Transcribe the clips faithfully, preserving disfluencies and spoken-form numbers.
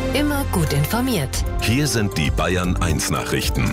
Immer gut informiert. Hier sind die Bayern eins Nachrichten.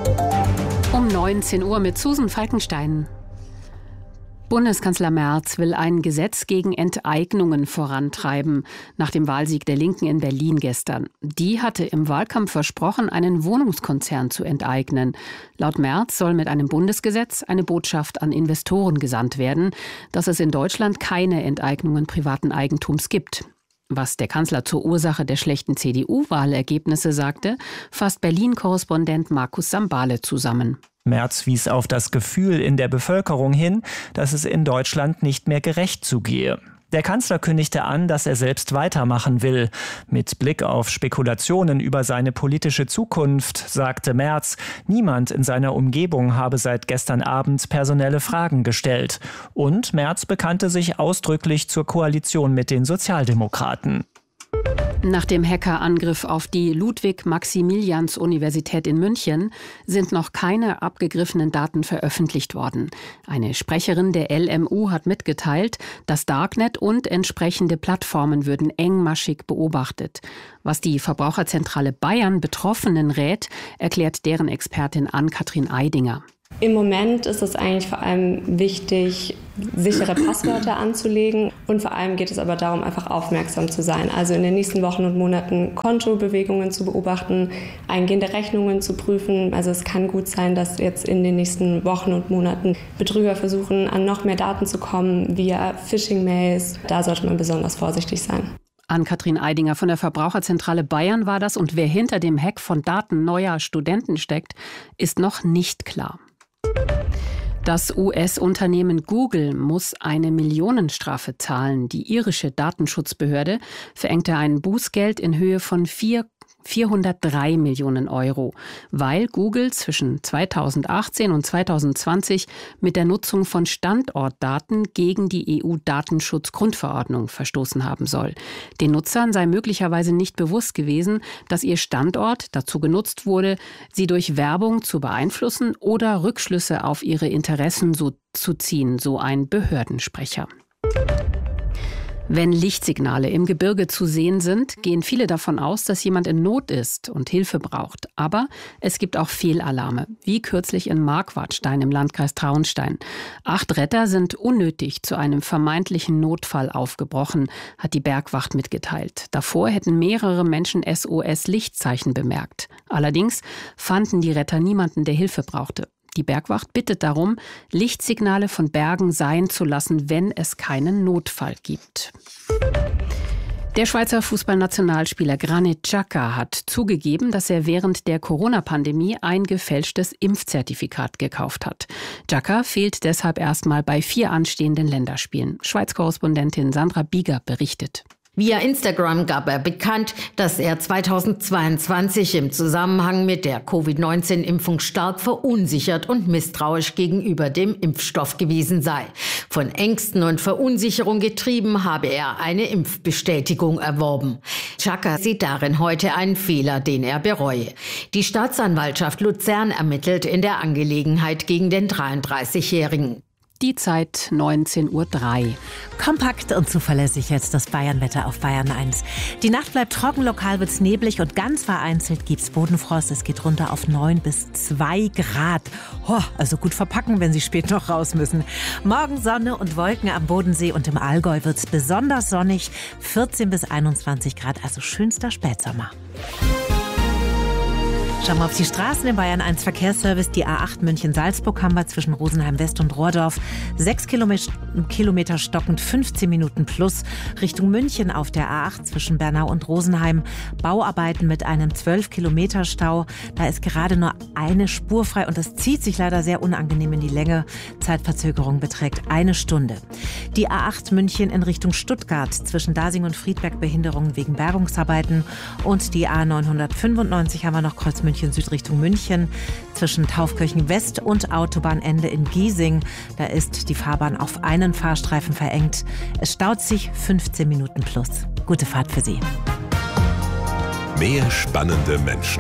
Um neunzehn Uhr mit Susan Falkenstein. Bundeskanzler Merz will ein Gesetz gegen Enteignungen vorantreiben, nach dem Wahlsieg der Linken in Berlin gestern. Die hatte im Wahlkampf versprochen, einen Wohnungskonzern zu enteignen. Laut Merz soll mit einem Bundesgesetz eine Botschaft an Investoren gesandt werden, dass es in Deutschland keine Enteignungen privaten Eigentums gibt. Was der Kanzler zur Ursache der schlechten C D U-Wahlergebnisse sagte, fasst Berlin-Korrespondent Markus Sambale zusammen. Merz wies auf das Gefühl in der Bevölkerung hin, dass es in Deutschland nicht mehr gerecht zugehe. Der Kanzler kündigte an, dass er selbst weitermachen will. Mit Blick auf Spekulationen über seine politische Zukunft sagte Merz, niemand in seiner Umgebung habe seit gestern Abend personelle Fragen gestellt. Und Merz bekannte sich ausdrücklich zur Koalition mit den Sozialdemokraten. Nach dem Hackerangriff auf die Ludwig-Maximilians-Universität in München sind noch keine abgegriffenen Daten veröffentlicht worden. Eine Sprecherin der L M U hat mitgeteilt, das Darknet und entsprechende Plattformen würden engmaschig beobachtet. Was die Verbraucherzentrale Bayern Betroffenen rät, erklärt deren Expertin Ann-Kathrin Eidinger. Im Moment ist es eigentlich vor allem wichtig, sichere Passwörter anzulegen. Und vor allem geht es aber darum, einfach aufmerksam zu sein. Also in den nächsten Wochen und Monaten Kontobewegungen zu beobachten, eingehende Rechnungen zu prüfen. Also es kann gut sein, dass jetzt in den nächsten Wochen und Monaten Betrüger versuchen, an noch mehr Daten zu kommen via Phishing-Mails. Da sollte man besonders vorsichtig sein. Ann-Kathrin Eidinger von der Verbraucherzentrale Bayern war das. Und wer hinter dem Hack von Daten neuer Studenten steckt, ist noch nicht klar. Das U S-Unternehmen Google muss eine Millionenstrafe zahlen. Die irische Datenschutzbehörde verhängte ein Bußgeld in Höhe von vierhundertdrei Millionen Euro, weil Google zwischen zweitausendachtzehn und zweitausendzwanzig mit der Nutzung von Standortdaten gegen die E U-Datenschutzgrundverordnung verstoßen haben soll. Den Nutzern sei möglicherweise nicht bewusst gewesen, dass ihr Standort dazu genutzt wurde, sie durch Werbung zu beeinflussen oder Rückschlüsse auf ihre Interessen so zu ziehen, so ein Behördensprecher. Wenn Lichtsignale im Gebirge zu sehen sind, gehen viele davon aus, dass jemand in Not ist und Hilfe braucht. Aber es gibt auch Fehlalarme, wie kürzlich in Marquardstein im Landkreis Traunstein. Acht Retter sind unnötig zu einem vermeintlichen Notfall aufgebrochen, hat die Bergwacht mitgeteilt. Davor hätten mehrere Menschen S O S-Lichtzeichen bemerkt. Allerdings fanden die Retter niemanden, der Hilfe brauchte. Die Bergwacht bittet darum, Lichtsignale von Bergen sein zu lassen, wenn es keinen Notfall gibt. Der Schweizer Fußballnationalspieler Granit Xhaka hat zugegeben, dass er während der Corona-Pandemie ein gefälschtes Impfzertifikat gekauft hat. Xhaka fehlt deshalb erstmal bei vier anstehenden Länderspielen. Schweiz-Korrespondentin Sandra Bieger berichtet. Via Instagram gab er bekannt, dass er zweitausendzweiundzwanzig im Zusammenhang mit der Covid neunzehn Impfung stark verunsichert und misstrauisch gegenüber dem Impfstoff gewesen sei. Von Ängsten und Verunsicherung getrieben habe er eine Impfbestätigung erworben. Xhaka sieht darin heute einen Fehler, den er bereue. Die Staatsanwaltschaft Luzern ermittelt in der Angelegenheit gegen den dreiunddreißigjährigen. Die Zeit neunzehn Uhr drei. Kompakt und zuverlässig jetzt das Bayernwetter auf Bayern eins. Die Nacht bleibt trocken, lokal wird's neblig und ganz vereinzelt gibt's Bodenfrost. Es geht runter auf neun bis zwei Grad. Oh, also gut verpacken, wenn Sie spät noch raus müssen. Morgen Sonne und Wolken am Bodensee und im Allgäu wird's besonders sonnig. vierzehn bis einundzwanzig Grad, also schönster Spätsommer. Schauen wir auf die Straßen im Bayern eins Verkehrsservice. Die A acht München-Salzburg haben wir zwischen Rosenheim West und Rohrdorf. Sechs Kilometer stockend, fünfzehn Minuten plus. Richtung München auf der A acht zwischen Bernau und Rosenheim. Bauarbeiten mit einem zwölf Kilometer Stau. Da ist gerade nur eine Spur frei und das zieht sich leider sehr unangenehm in die Länge. Zeitverzögerung beträgt eine Stunde. Die A acht München in Richtung Stuttgart zwischen Dasing und Friedberg Behinderungen wegen Bergungsarbeiten. Und die A neunhundertfünfundneunzig haben wir noch Kreuz München Süd Richtung München zwischen Taufkirchen West und Autobahnende in Giesing. Da ist die Fahrbahn auf einen Fahrstreifen verengt. Es staut sich fünfzehn Minuten plus. Gute Fahrt für Sie. Mehr spannende Menschen.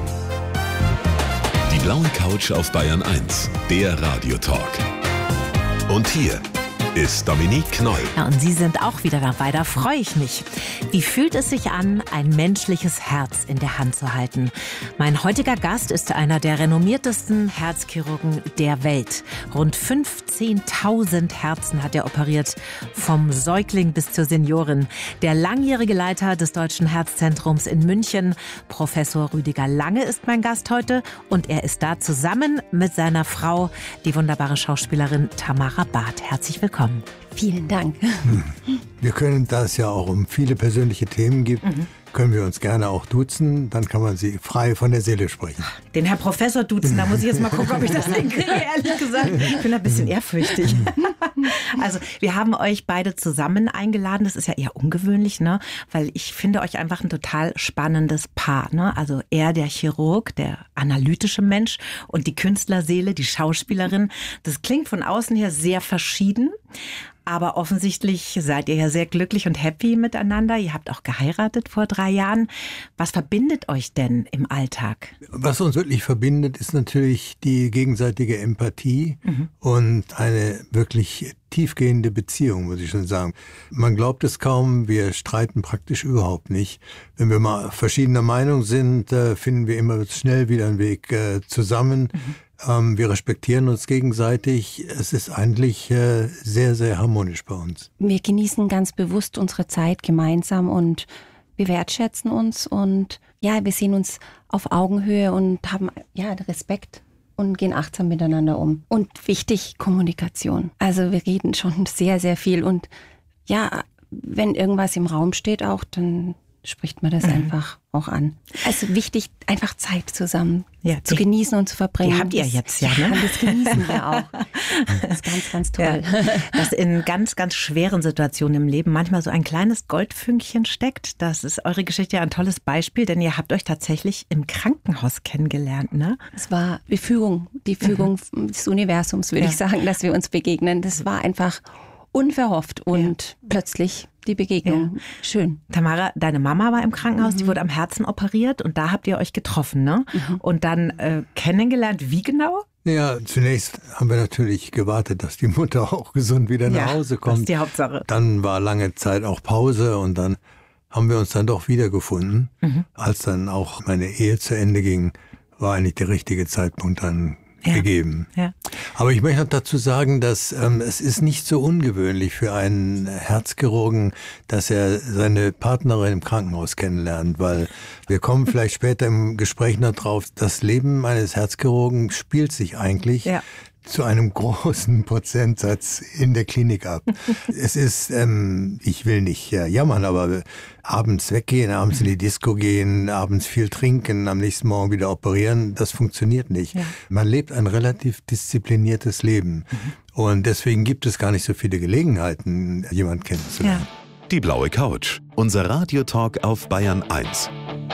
Die blaue Couch auf Bayern eins, der Radiotalk. Und hier ist Dominique Knoll. Ja, und Sie sind auch wieder dabei, da freue ich mich. Wie fühlt es sich an, ein menschliches Herz in der Hand zu halten? Mein heutiger Gast ist einer der renommiertesten Herzchirurgen der Welt. Rund fünfzehntausend Herzen hat er operiert, vom Säugling bis zur Seniorin. Der langjährige Leiter des Deutschen Herzzentrums in München, Professor Rüdiger Lange, ist mein Gast heute. Und er ist da zusammen mit seiner Frau, die wunderbare Schauspielerin Tamara Barth. Herzlich willkommen. Vielen Dank. Wir können, da es ja auch um viele persönliche Themen gibt, mhm. können wir uns gerne auch duzen. Dann kann man sie frei von der Seele sprechen. Den Herr Professor duzen, da muss ich jetzt mal gucken, ob ich das hinkriege, ehrlich gesagt. Ich bin ein bisschen ehrfürchtig. Also wir haben euch beide zusammen eingeladen. Das ist ja eher ungewöhnlich, ne? Weil ich finde euch einfach ein total spannendes Paar. Ne? Also er, der Chirurg, der analytische Mensch, und die Künstlerseele, die Schauspielerin. Das klingt von außen her sehr verschieden. Aber offensichtlich seid ihr ja sehr glücklich und happy miteinander. Ihr habt auch geheiratet vor drei Jahren. Was verbindet euch denn im Alltag? Was uns wirklich verbindet, ist natürlich die gegenseitige Empathie mhm. und eine wirklich tiefgehende Beziehung, muss ich schon sagen. Man glaubt es kaum, wir streiten praktisch überhaupt nicht. Wenn wir mal verschiedener Meinung sind, finden wir immer schnell wieder einen Weg zusammen. Mhm. Wir respektieren uns gegenseitig. Es ist eigentlich sehr, sehr harmonisch bei uns. Wir genießen ganz bewusst unsere Zeit gemeinsam und wir wertschätzen uns. Und ja, wir sehen uns auf Augenhöhe und haben ja Respekt und gehen achtsam miteinander um. Und wichtig, Kommunikation. Also wir reden schon sehr, sehr viel. Und ja, wenn irgendwas im Raum steht auch, dann spricht man das mhm. einfach auch an. Also wichtig, einfach Zeit zusammen ja, zu die, genießen und zu verbringen. Die habt ihr jetzt, ja, ne? Das genießen wir auch. Das ist ganz, ganz toll. Ja, dass in ganz, ganz schweren Situationen im Leben manchmal so ein kleines Goldfünkchen steckt. Das ist eure Geschichte ja ein tolles Beispiel, denn ihr habt euch tatsächlich im Krankenhaus kennengelernt, ne? Es war die Fügung, die Fügung mhm. des Universums, würde ja. ich sagen, dass wir uns begegnen. Das war einfach unverhofft und ja. plötzlich die Begegnung. Ja. Schön. Tamara, deine Mama war im Krankenhaus, mhm. die wurde am Herzen operiert und da habt ihr euch getroffen, ne? Mhm. Und dann äh, kennengelernt, wie genau? Ja, zunächst haben wir natürlich gewartet, dass die Mutter auch gesund wieder nach ja, Hause kommt. Das ist die Hauptsache. Dann war lange Zeit auch Pause und dann haben wir uns dann doch wiedergefunden. Mhm. Als dann auch meine Ehe zu Ende ging, war eigentlich der richtige Zeitpunkt dann Ja. gegeben. Ja. Aber ich möchte dazu sagen, dass ähm, es ist nicht so ungewöhnlich für einen Herzchirurgen, dass er seine Partnerin im Krankenhaus kennenlernt, weil wir kommen vielleicht später im Gespräch noch drauf, das Leben eines Herzchirurgen spielt sich eigentlich ja. zu einem großen Prozentsatz in der Klinik ab. Es ist, ähm, ich will nicht ja, jammern, aber abends weggehen, abends in die Disco gehen, abends viel trinken, am nächsten Morgen wieder operieren, das funktioniert nicht. Ja. Man lebt ein relativ diszipliniertes Leben. Mhm. Und deswegen gibt es gar nicht so viele Gelegenheiten, jemanden kennenzulernen. Ja. Die blaue Couch, unser Radiotalk auf Bayern eins.